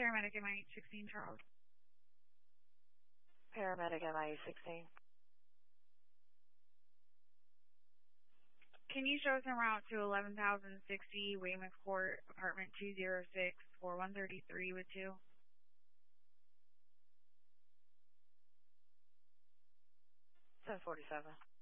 paramedic MI16 Charles. Paramedic MIA-16. Can you show us en route to 11,060 Weymouth Court, apartment 206, for 133 with 2? 1047.